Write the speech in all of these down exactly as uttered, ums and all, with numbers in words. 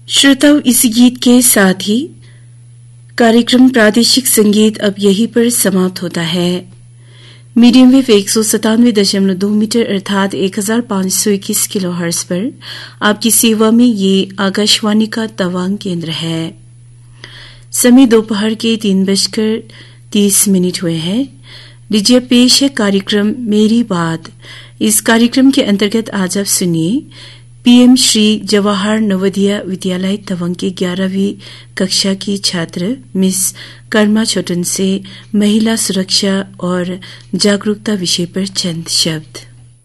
श्रोताओं, इस गीत के साथ ही कार्यक्रम प्रादेशिक संगीत अब यहीं पर समाप्त होता है। मीडियम वेव एक सौ सतानवे दशमलव दो मीटर अर्थात एक हजार पांच सौ इक्कीस किलो हर्ट्ज पर आपकी सेवा में ये आकाशवाणी का तवांग केंद्र है। समय दोपहर के तीन बजकर तीस मिनट हुए हैं। लीजिए पेश है कार्यक्रम मेरी बात। इस कार्यक्रम के अंतर्गत आज आप सुनिए पीएम श्री जवाहर नवोदय विद्यालय तवांग की ग्यारहवीं कक्षा की छात्र मिस कर्मा छोटन से महिला सुरक्षा और जागरूकता विषय पर चंद शब्द।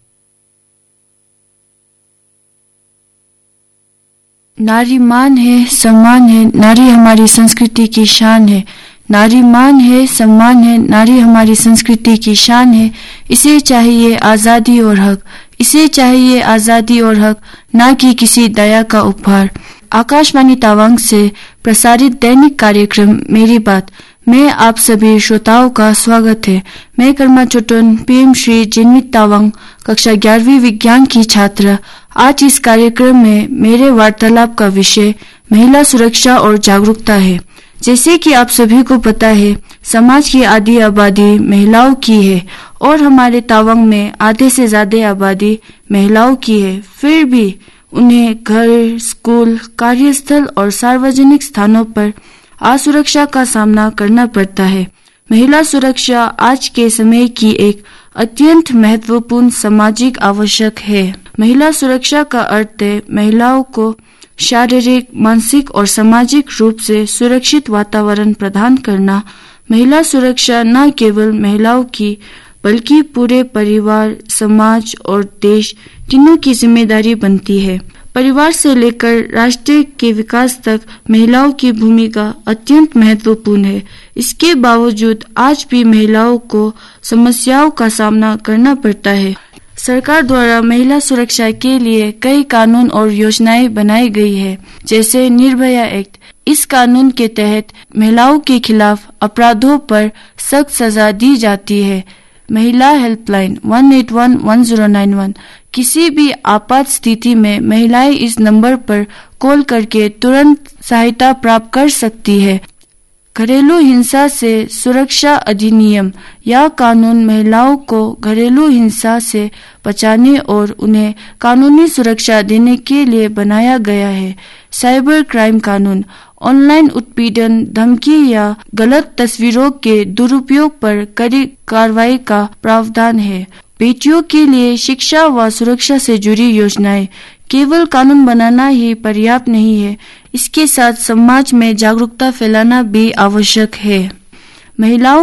नारी मान है, सम्मान है, नारी हमारी संस्कृति की शान है। नारी मान है, सम्मान है, नारी हमारी संस्कृति की शान है। इसे चाहिए आजादी और हक, इसे चाहिए आजादी और हक, ना कि किसी दया का उपहार। आकाशवाणी तवांग से प्रसारित दैनिक कार्यक्रम मेरी बात में आप सभी श्रोताओं का स्वागत है। मैं कर्मा छोटन, पीएम श्री जिनमित तवांग कक्षा ग्यारहवीं विज्ञान की छात्र। आज इस कार्यक्रम में मेरे वार्तालाप का विषय महिला सुरक्षा और जागरूकता है। जैसे कि आप सभी को पता है, समाज की आधी आबादी महिलाओं की है और हमारे तवांग में आधे से ज्यादा आबादी महिलाओं की है। फिर भी उन्हें घर, स्कूल, कार्यस्थल और सार्वजनिक स्थानों पर असुरक्षा का सामना करना पड़ता है। महिला सुरक्षा आज के समय की एक अत्यंत महत्वपूर्ण सामाजिक आवश्यक है। महिला सुरक्षा का अर्थ है महिलाओं को शारीरिक, मानसिक और सामाजिक रूप से सुरक्षित वातावरण प्रदान करना। महिला सुरक्षा न केवल महिलाओं की बल्कि पूरे परिवार, समाज और देश तीनों की जिम्मेदारी बनती है। परिवार से लेकर राष्ट्र के विकास तक महिलाओं की भूमिका अत्यंत महत्वपूर्ण है। इसके बावजूद आज भी महिलाओं को समस्याओं का सामना करना पड़ता है। सरकार द्वारा महिला सुरक्षा के लिए कई कानून और योजनाएं बनाई गई है, जैसे निर्भया एक्ट। इस कानून के तहत महिलाओं के खिलाफ अपराधों पर सख्त सजा दी जाती है। महिला helpline one eight one one zero nine one. किसी भी आपात स्थिति में महिलाएं इस नंबर पर कॉल करके तुरंत सहायता प्राप्त कर सकती है। घरेलू हिंसा से सुरक्षा अधिनियम यह कानून महिलाओं को घरेलू हिंसा से बचाने और उन्हें कानूनी सुरक्षा देने के लिए बनाया गया है। साइबर क्राइम कानून ऑनलाइन उत्पीड़न, धमकी या गलत तस्वीरों के दुरुपयोग पर कड़ी कार्रवाई का प्रावधान है। बेटियों के लिए शिक्षा व सुरक्षा से जुड़ी योजनाएं। केवल कानून बनाना ही पर्याप्त नहीं है, इसके साथ समाज में जागरूकता फैलाना भी आवश्यक है। महिलाओं